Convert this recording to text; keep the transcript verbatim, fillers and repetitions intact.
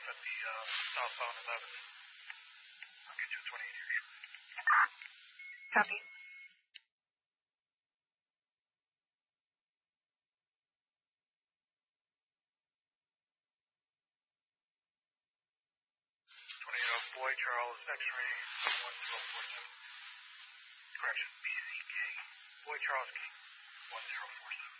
at the uh, southbound eleventh. I'll get you a twenty-eight here shortly. Copy. twenty-eight oh Boy Charles X-ray one zero four seven. Correction, B C K. Boy Charles King one zero four seven.